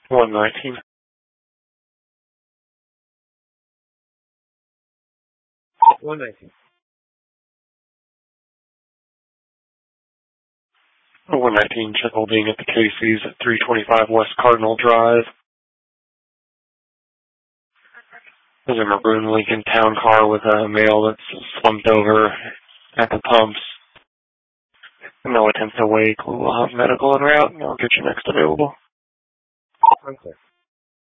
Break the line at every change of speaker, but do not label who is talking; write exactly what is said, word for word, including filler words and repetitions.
one nineteen.
one nineteen.
one nineteen, check holding at the Casey's at three twenty-five West Cardinal Drive. There's a maroon Lincoln Town car with a male that's slumped over at the pumps. No attempt to wake. We'll have medical en route, and I'll get you next available.
Okay.